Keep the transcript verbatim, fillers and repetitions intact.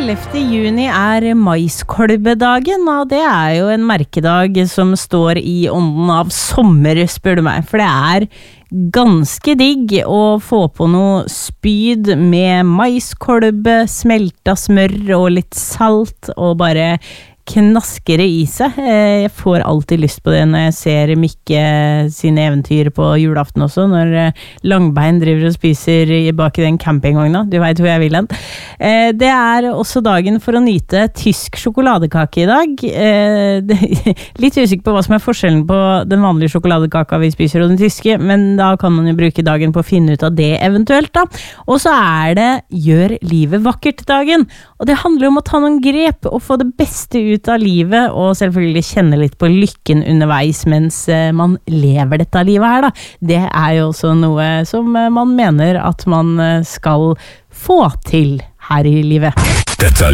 ellevte juni er maiskolbedagen, og det er jo en merkedag som står i ånden av sommer, spør du meg. For det er ganske digg å få på noe spyd med maiskolbe, smelta smør og litt salt, og bare knasker det i seg. Jeg får alltid lyst på det når jeg ser Mikke sine eventyr på julaften også, når Langbein driver og spiser bak i den campingvogna. Du vet hvor jeg vil hen. Det er også dagen for å nyte tysk sjokoladekake i dag. Litt usikker på hva som er forskjellen på den vanlige sjokoladekaka vi spiser og den tyske, men da kan man jo bruke dagen på å finne ut av det eventuelt da. Og så er det gjør livet vakkert dagen, og det handler om å ta noen grep og få det beste ut av livet, og selvfølgelig kjenne litt på lykken underveis mens man lever dette livet her da. Det er jo også noe som man mener at man skal få til her i livet. Dette